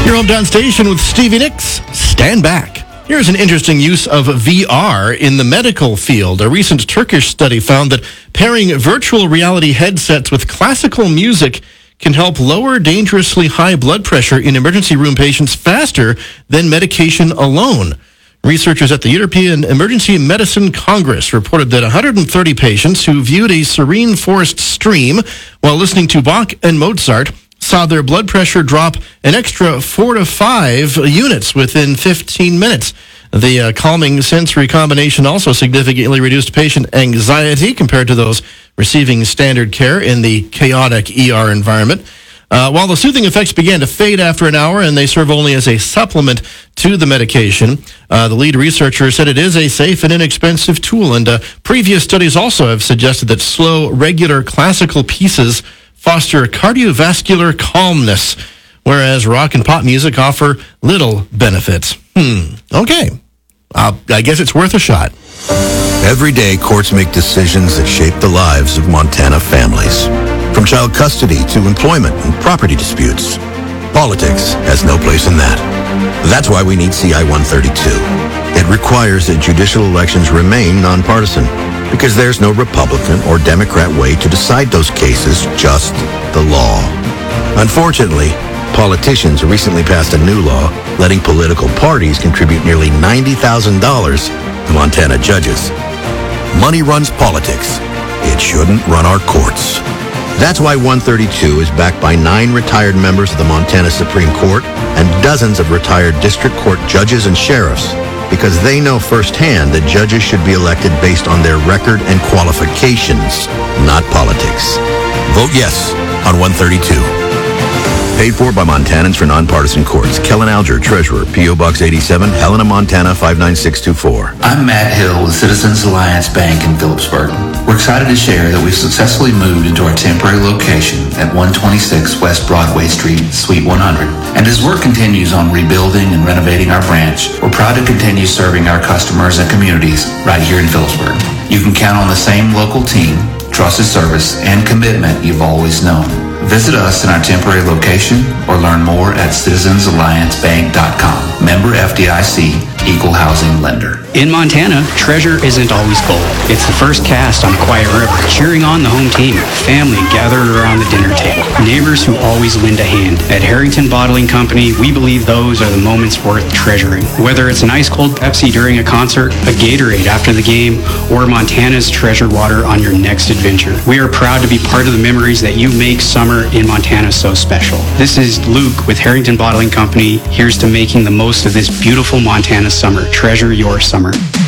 Your hometown station with Stevie Nicks. Stand back. Here's an interesting use of VR in the medical field. A recent Turkish study found that pairing virtual reality headsets with classical music can help lower dangerously high blood pressure in emergency room patients faster than medication alone. Researchers at the European Emergency Medicine Congress reported that 130 patients who viewed a serene forest stream while listening to Bach and Mozart saw their blood pressure drop an extra 4 to 5 units within 15 minutes. The calming sensory combination also significantly reduced patient anxiety compared to those receiving standard care in the chaotic ER environment. While the soothing effects began to fade after an hour and they serve only as a supplement to the medication, the lead researcher said it is a safe and inexpensive tool, and previous studies also have suggested that slow, regular classical pieces foster cardiovascular calmness, whereas rock and pop music offer little benefits. Okay. I guess it's worth a shot. Every day, courts make decisions that shape the lives of Montana families. From child custody to employment and property disputes, politics has no place in that. That's why we need CI 132. It requires that judicial elections remain nonpartisan, because there's no Republican or Democrat way to decide those cases, just the law. Unfortunately, politicians recently passed a new law letting political parties contribute nearly $90,000 to Montana judges. Money runs politics. It shouldn't run our courts. That's why 132 is backed by 9 retired members of the Montana Supreme Court and dozens of retired district court judges and sheriffs, because they know firsthand that judges should be elected based on their record and qualifications, not politics. Vote yes on 132. Paid for by Montanans for Nonpartisan Courts. Kellen Alger, Treasurer, P.O. Box 87, Helena, Montana 59624. I'm Matt Hill with Citizens Alliance Bank in Phillipsburg. We're excited to share that we've successfully moved into our temporary location at 126 West Broadway Street, Suite 100. And as work continues on rebuilding and renovating our branch, we're proud to continue serving our customers and communities right here in Phillipsburg. You can count on the same local team, trusted service, and commitment you've always known. Visit us in our temporary location or learn more at citizensalliancebank.com. Member FDIC, Equal Housing Lender. In Montana, treasure isn't always gold. It's the first cast on Quiet River, cheering on the home team, family gathered around the dinner table, neighbors who always lend a hand. At Harrington Bottling Company, we believe those are the moments worth treasuring. Whether it's an ice cold Pepsi during a concert, a Gatorade after the game, or Montana's treasured water on your next adventure, we are proud to be part of the memories that you make summer in Montana so special. This is Luke with Harrington Bottling Company. Here's to making the most of this beautiful Montana summer. Treasure your summer.